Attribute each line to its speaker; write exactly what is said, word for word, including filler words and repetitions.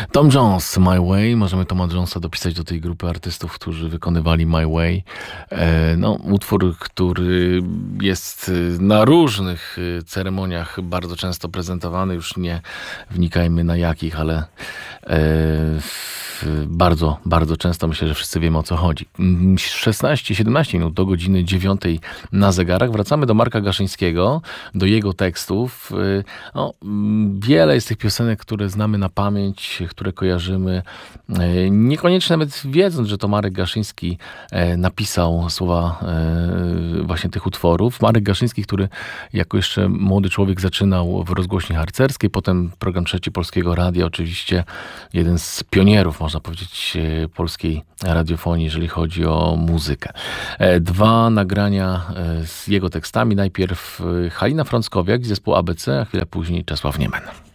Speaker 1: Tom Jones, My Way. Możemy Toma Jonesa dopisać do tej grupy artystów, którzy wykonywali My Way. E, no, utwór, który jest na różnych ceremoniach bardzo często prezentowany. Już nie wnikajmy na jakich, ale e, bardzo, bardzo często myślę, że wszyscy wiemy, o co chodzi. szesnaście siedemnaście minut do godziny dziewiątej na zegarach. Wracamy do Marka Gaszyńskiego, do jego tekstów. No, wiele jest tych piosenek, które znamy na pamięć, które kojarzymy. Niekoniecznie nawet wiedząc, że to Marek Gaszyński napisał słowa właśnie tych utworów. Marek Gaszyński, który jako jeszcze młody człowiek zaczynał w rozgłośni harcerskiej, potem program Trzeci Polskiego Radia, oczywiście jeden z pionierów, można powiedzieć, polskiej radiofonii, jeżeli chodzi o muzykę. Dwa nagrania z jego tekstami. Najpierw Halina Frąckowiak, zespół A B C, a chwilę później Czesław Niemen.